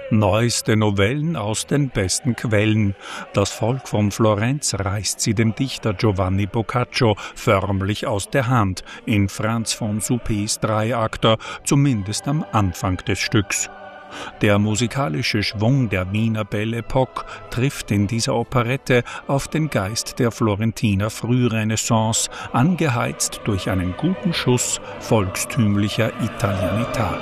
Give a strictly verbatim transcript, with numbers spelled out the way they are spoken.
Neueste Novellen aus den besten Quellen. Das Volk von Florenz reißt sie dem Dichter Giovanni Boccaccio förmlich aus der Hand in Franz von Suppes Dreiakter, zumindest am Anfang des Stücks. Der musikalische Schwung der Wiener Belle Époque trifft in dieser Operette auf den Geist der Florentiner Frührenaissance, angeheizt durch einen guten Schuss volkstümlicher Italianità.